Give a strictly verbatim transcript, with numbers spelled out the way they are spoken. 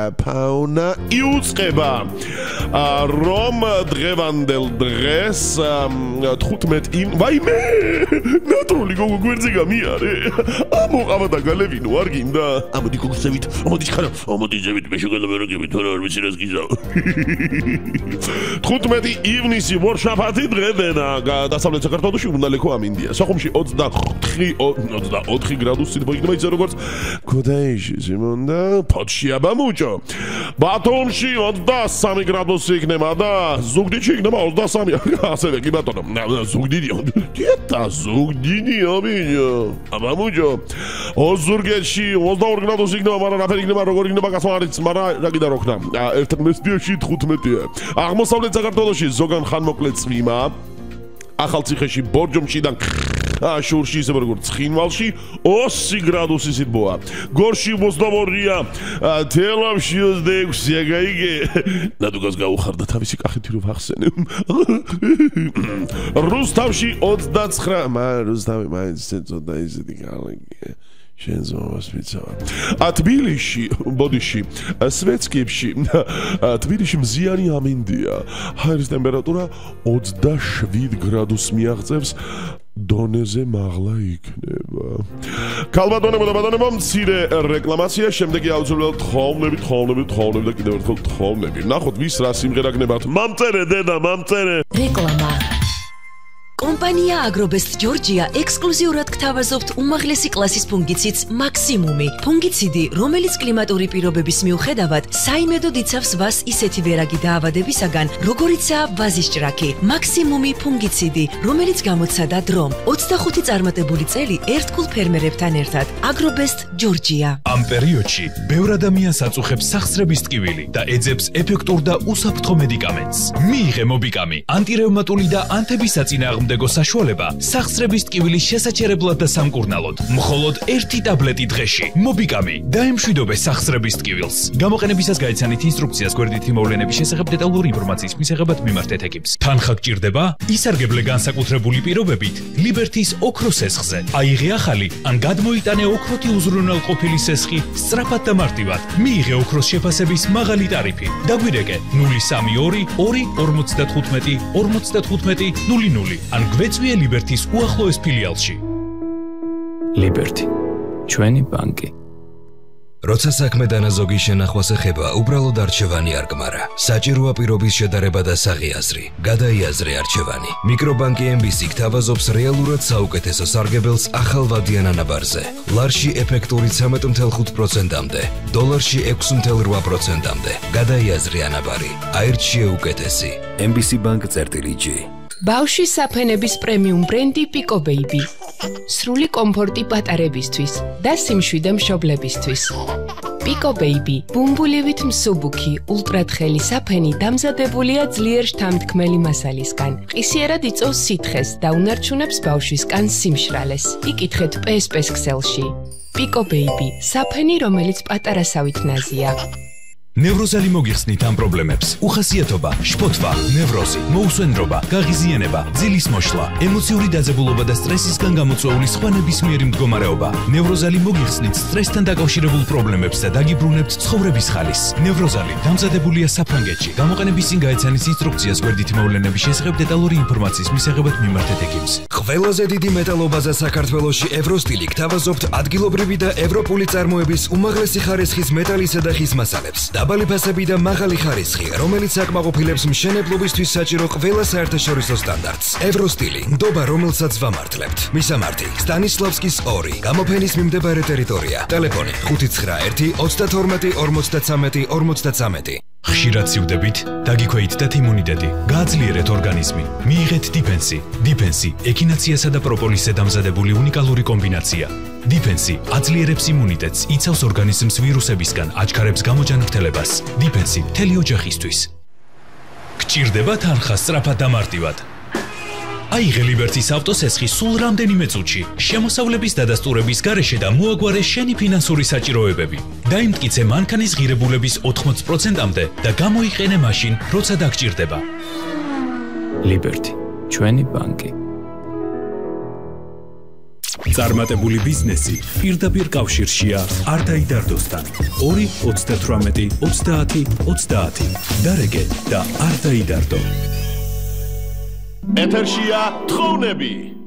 ფაუნა იუწყება რომ დღევანდელ დღეს თხუთმეტი ვაიმე ნატრული გოგო გვერდზე გამიარე ამოყავა და გალევინო არ გინდა ამოდი გოგზევით ამოდი ხარა ამოდი ზევით მე შეგელაბერაგებით თორე არ ვიცი რას გიზავ თხუთმეტი ივნისი ვორშაფათი დღედენა დასავლეთ საქართველოში უნდა ლექო ამინდია სოხუმში ოცდაოთხი გრადუსით მოიქნება ისე როგორც ქუთაისში სიმონდა ფოთში აბამუჭო ბათუმში ოცდასამი გრადუსი იქნება და ზუგდიდში იქნება ოცდასამი ასევე კი ბატონო ზუგდიდი დიეტა ზუგდიდი აბინო აბამუჭო ოზურგეთში ოცდაორი გრადუსი იქნება მაგრამ რაფერი იქნება როგორ იქნება გასვა არის მაგრამ რა კიდე როქნა ერთმესტიაში თხუთმეტია აღმოსავლეთ საქართველოში ზოგან ხანმოკლე წვიმა ახალციხეში ბორჯომში და შურში ისე როგორც ცხინვალში ოცი გრადუსი სიბოა გორში ოცდაორია თელავში ოცდაექვსია გაიგე ნადუგას გაუხარდა თავისი კახეთი რომ ახსენე რუსთავში ოცდაცხრა მაგრამ რუსთავი მაინც ცოტა ისეთი კალენდარი შენზომას ვიცავ. თბილისში, ბოდიში, სვეტსკიპში, თბილისში მზიანი ამინდია. ჰაერის ტემპერატურა ოცდაშვიდ გრადუსს მიაღწევს. დონეზე მაღლა იქნება. ქალბატონებო და ბატონებო, მცირე რეკლამაცია, შემდეგი აუცილებლად თხოვნები, თხოვნები, თხოვნები და კიდევ ერთხელ თხოვნები. ნახოთ ვის რა სიმღერა გნებათ. მამწერე დედა, მამწერე. რეკლამა. კომპანია აგრობესტ ჯორჯია ექსკლუზიურად გთავაზობთ უმაღლესი კლასის ფუნგიციდს მაქსიმუმი. ფუნგიციდი, რომელიც კლიმატური პირობების მიუხედავად საიმედოდ იცავს ვას ისეთი ვერაგი დაავადებისაგან, როგორიცაა ვაზის ჭრაქი. მაქსიმუმი ფუნგიციდი, რომელიც გამოცადა დრომ. ოცდახუთი წარმატებული წელი ერთგულ ფერმერებთან ერთად. აგრობესტ ჯორჯია. ამ პერიოდში ბევრ ადამიანს აწუხებს სახსრების ტკივილი და ეძებს ეფექტურ და უსაფრთხო მედიკამენტს. მიიღე მობიკამი, ანტირევმატული და ანთების საწინააღმდეგო მდეგო საშუალება სახსრების ტკივილის შესაჩერებლად და სამკურნალოდ მხოლოდ ერთი ტაბლეტი დღეში მობიკამი დაემშვიდობე სახსრების ტკივილს გამოყენებისას გაიცანით ინსტრუქციას გვერდითი მოვლენების შესახებ დეტალური ინფორმაციის მისაღებად მიმართეთ ეკიპს თანხა გჭირდება ისარგებლე განსაკუთრებული პირობებით ლიბერთის ოქროს სესხზე აიღე ახალი ან გადმოიტანე ოქროთი უზრუნველყოფილი სესხი სწრაფად და მარტივად მიიღე ოქროს შეფასების მაღალი ტარიფი დაგვირეკე ნული სამი ორი ორი ორმოცდათხუთმეტი ორმოცდათხუთმეტი ნული ნული ან გვეწვიე ლიბერთის უახლოეს ფილიალში. ლიბერთი, ჩვენი ბანკი. როცა საქმე დანაზოგი შენახვას ეხება, უბრალოდ არჩევანი არ გმარა. საჭიროა პირობის შედარება და საღიაზრი. გადაიაზრე არჩევანი. მიკრობანკი ემ ბი სი გთავაზობს რეალურად საუკეთესო სარგებელს ახალვადიან ანაბარზე. ლარში ეფექტური ცამეტ ათი პროცენტამდე, დოლარში ექვსი ათი რვა პროცენტამდე. გადაიაზრე ანაბარი. აირჩიე უკეთესი. ემ ბი სი ბანკ წერტილი ჯი. ბავშვის საფენების პრემიუმ ბრენდი პიკო ბეიბი. სრული კომფორტი პატარებისთვის და სიმშვიდე მშობლებისთვის. პიკო ბეიბი, ბუმბულივით მსუბუქი, ულტრათხელი საფენი დამზადებულია ძლიერ შთამთქმელი მასალისგან. ყისიერად იწვევს სითხეს და უნარჩუნებს ბავშვის კანს სიმშრალეს. იკითხეთ პე ეს პე-ს ქსელში. პიკო ბეიბი, საფენი, რომელიც პატარასავით ნაზია. ნევროზალი მოგიხსნით ამ პრობლემებს. უხასიათობა, შფოთვა, ნევროზი, მოუსვენრობა, გაღიზიანება, ძილის მოშლა, ემოციური დაძაბულობა და სტრესისგან გამოწვეული სხვა ნებისმიერი მდგომარეობა. ნევროზალი მოგიხსნით სტრესთან დაკავშირებულ პრობლემებს და დაგიბრუნებთ ცხოვრების ხალისს. ნევროზალი დამზადებულია საფრანგეთში. გამოყენების წინ გაეცანით ინსტრუქციას გვერდითი მოვლენების შესახებ დეტალური ინფორმაციის მისაღებად მიმართეთ ეკიპს. ყველაზე დიდი მეტალობაზე საქართველოში ევროსტილი გთავაზობთ ადგილობრივი და ევროპული წარმოების უმაღლესი ხარისხის მეტალისა და ხის მასალებს. დაბალი ფასები და მაღალი ხარისხი, რომელიც აკმაყოფილებს მშენებლობისთვის საჭირო ყველა საერთაშორისო სტანდარტს. ევროსტილი, ნდობა, რომელსაც ვამართლებთ. მისამართი: სტანისლავსკის ორი, გამოფენის მიმდებარე ტერიტორია. ტელეფონი: ხუთი ცხრა ერთი ოცდათორმეტი ორმოცდაცამეტი ორმოცდაცამეტი. ხშირად სივდებით, დაგიქვეითდათ იმუნიტეტი, გააძლიერეთ ორგანიზმი, მიიღეთ დიფენსი. დიფენსი, ექინაციასა და პროპოლისზე დამზადებული უნიკალური კომბინაცია. დიფენსი აძლიერებს იმუნიტეტს, იცავს ორგანიზმს ვირუსებისგან, აჩქარებს გამოჯანმრთელებას. დიფენსი მთელი ოჯახისთვის. გჭირდება თანხა სწრაფად და მარტივად. აიღე ლიბერთის ავტოსესხი სულ რამდენიმე წუთში, შემოსავლების დადასტურების გარეშე და მოაგვარე შენი ფინანსური საჭიროებები. დაიმტკიცე მანქანის ღირებულების ოთხმოცი პროცენტამდე და გამოიყენე მაშინ, როცა დაგჭირდება. ლიბერთი, ჩვენი ბანკი. წარმატებული ბიზნესი პირდაპირ კავშირშია არტაიდარდოსთან. ორი ოცდათვრამეტი ოცდაათი ოცდაათი. დარეგე და არტაიდარდო. ეთერშია თხოვნები.